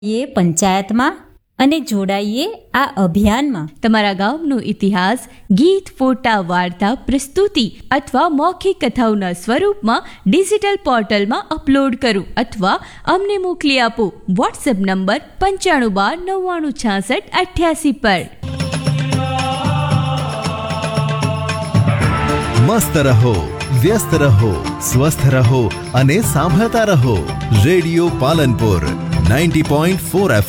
એ પંચાયતમાં અને જોડાઈએ આ અભિયાનમાં. તમારા ગામનો ઇતિહાસ ગીત, ફોટા, વાર્તા, પ્રસ્તુતિ અથવા મૌખિક કથાઓના સ્વરૂપમાં ડિજિટલ પોર્ટલમાં અપલોડ કરો અથવા અમને મોકલી આપો. વોટ્સએપ નંબર 9512996688 પર. મસ્ત રહો, વ્યસ્ત રહો, સ્વસ્થ રહો અને સાંભળતા રહો. Radio Palanpur 90.4 FM.